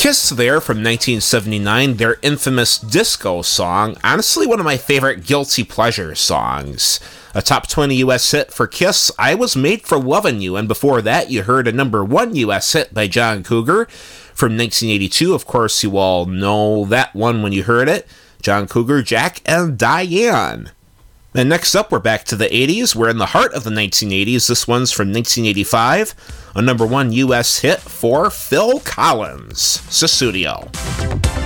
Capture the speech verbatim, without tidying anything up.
Kiss there from nineteen seventy-nine, their infamous disco song, honestly one of my favorite guilty pleasure songs. A top twenty U S hit for Kiss, I Was Made for Lovin' You, and before that you heard a number one U S hit by John Cougar from nineteen eighty-two. Of course, you all know that one when you heard it. John Cougar, Jack and Diane. And next up, we're back to the eighties. We're in the heart of the nineteen eighties. This one's from nineteen eighty-five, a number one U S hit for Phil Collins, Sussudio.